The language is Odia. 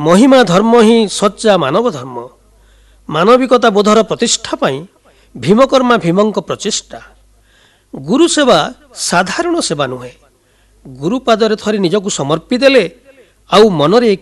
ମହିମା ଧର୍ମ ହିଁ ସଚ୍ଚା ମାନବ ଧର୍ମ। ମାନବିକତା ବୋଧର ପ୍ରତିଷ୍ଠା ପାଇଁ ଭୀମକର୍ମା ଭୀମଙ୍କ ପ୍ରଚେଷ୍ଟା। ଗୁରୁ ସେବା ସାଧାରଣ ସେବା ନୁହେଁ। ଗୁରୁ ପାଦରେ ଥରେ ନିଜକୁ ସମର୍ପି ଦେଲେ ଆଉ ମନରେ